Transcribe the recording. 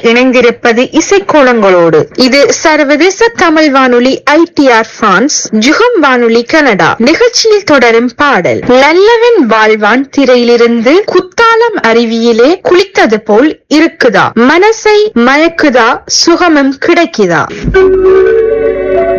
நீங்கள் இணைந்திருப்பது இசைக்கோலங்களோடு. இது சர்வதேச தமிழ் வானொலி ITR பிரான்ஸ், ஜுகம் வானொலி கனடா. நிகழ்ச்சியில் தொடரும் பாடல் நல்லவன் வாழ்வான் திரையிலிருந்து குத்தாலம் அருவியிலே குளித்தது போல் இருக்குதா, மனசை மயக்குதா, சுகமும் கிடைக்குதா.